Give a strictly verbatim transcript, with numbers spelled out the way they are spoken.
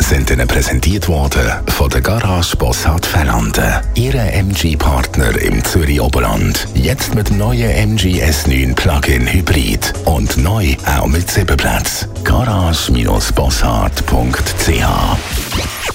sind Ihnen präsentiert worden von der Garage Bossard Fernanden. Ihre M G-Partner im Zürich Oberland. Jetzt mit dem neuen M G S neun Plug-in Hybrid. Und neu auch mit Sitzenplatz. garage Bindestrich bossard Punkt c h